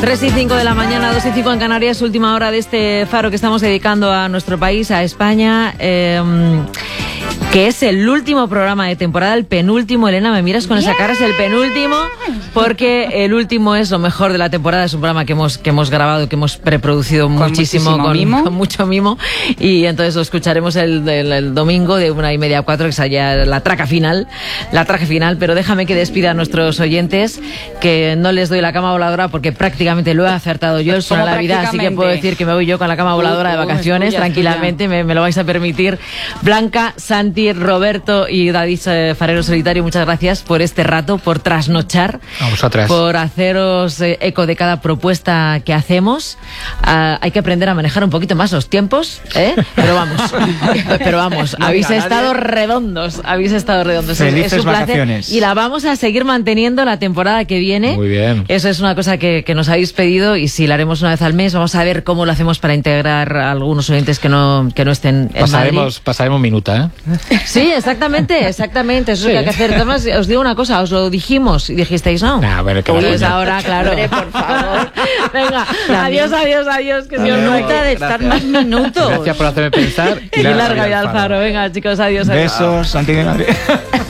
3:05 de la mañana, 2:05 en Canarias, última hora de este faro que estamos dedicando a nuestro país, a España, que es el último programa de temporada, el penúltimo. Elena, me miras con esa cara, es el penúltimo, porque el último es lo mejor de la temporada. Es un programa que hemos grabado, que hemos preproducido muchísimo, con mucho mimo, y entonces lo escucharemos el domingo de 1:30 a 4, que es allá la traca final, pero déjame que despida a nuestros oyentes, que no les doy la cama voladora porque prácticamente lo he acertado yo, el Suena la Vida, así que puedo decir que me voy yo con la cama voladora de vacaciones, tranquilamente, me lo vais a permitir. Blanca, Santi, Roberto y David Farero Solitario, muchas gracias por este rato, por trasnochar, a vosotras, por haceros eco de cada propuesta que hacemos. Hay que aprender a manejar un poquito más los tiempos, pero vamos, habéis estado redondos. Felices es un placer, vacaciones. y la vamos a seguir manteniendo la temporada que viene. Muy bien. Eso es una cosa que nos habéis pedido, y si la haremos una vez al mes, vamos a ver cómo lo hacemos para integrar a algunos oyentes que no estén en Madrid. Pasaremos minuta, ¿eh? Sí, exactamente, eso es lo que hay que hacer. Además, os digo una cosa, os lo dijimos y dijisteis no. Bueno, pues ahora, claro. Hombre, por favor. Venga, adiós, que Dios no de estar más minutos. Gracias por hacerme pensar. Y larga vida al faro. Venga, chicos, adiós. Besos, Santi de Madrid.